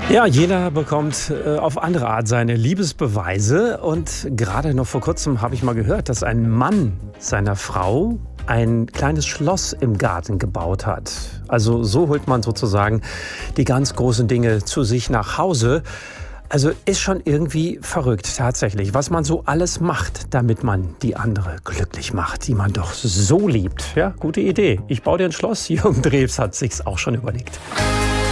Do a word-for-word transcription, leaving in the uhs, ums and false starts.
Ja, jeder bekommt äh, auf andere Art seine Liebesbeweise. Und gerade noch vor kurzem habe ich mal gehört, dass ein Mann seiner Frau ein kleines Schloss im Garten gebaut hat. Also so holt man sozusagen die ganz großen Dinge zu sich nach Hause. Also ist schon irgendwie verrückt tatsächlich, was man so alles macht, damit man die andere glücklich macht, die man doch so liebt. Ja, gute Idee. Ich baue dir ein Schloss. Jürgen Drews hat sich's auch schon überlegt.